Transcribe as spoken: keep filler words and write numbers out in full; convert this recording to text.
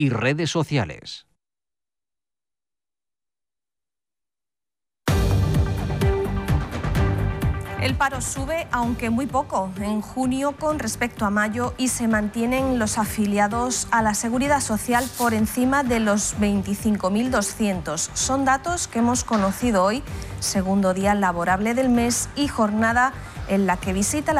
y redes sociales. El paro sube, aunque muy poco, en junio con respecto a mayo, y se mantienen los afiliados a la Seguridad Social por encima de los veinticinco mil doscientos. Son datos que hemos conocido hoy, segundo día laborable del mes y jornada en la que visita la